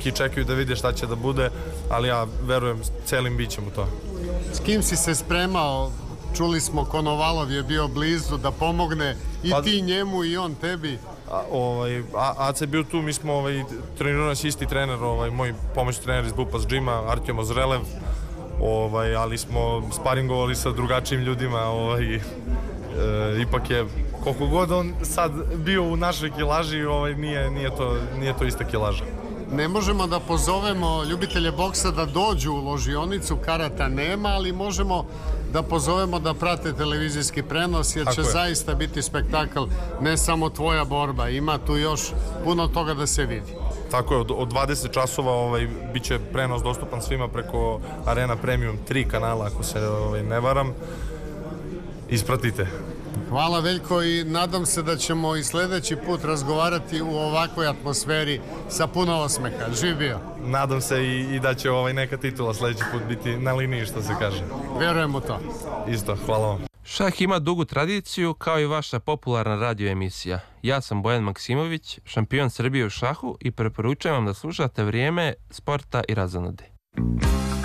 neki čekaju da vide šta će da bude, ali ja verujem celim bićem u to. S kim si se spremao? Čuli smo Konovalov je bio blizu da pomogne i ti njemu i on tebi. Aca je bio tu, mi smo trenirao nas isti trener, moj pomoćni trener iz Bupas Džima, Artjom Ozrelev, ali smo sparingovali sa drugačijim ljudima, ipak je, koliko god on sad bio u našoj kilaži, nije to ista kilaža. Ne možemo da pozovemo ljubitelje boksa da dođu u ložionicu, karata nema, ali možemo da pozovemo da prate televizijski prenos, jer će zaista biti spektakl, ne samo tvoja borba, ima tu još puno toga da se vidi. Tako je, od 20 časova bit će prenos dostupan svima preko Arena Premium 3 kanala, ako se ne varam. Ispratite. Hvala Veljko i nadam se da ćemo i sledeći put razgovarati u ovakvoj atmosferi sa puno osmeha. Živ bio. Nadam se i da će neka titula sledeći put biti na liniji, što se kaže. Verujem u to. Isto, hvala vam. Šah ima dugu tradiciju kao i vaša popularna radio emisija. Ja sam Bojan Maksimović, šampion Srbije u šahu i preporučujem vam da slušate Vrijeme sporta i razonode.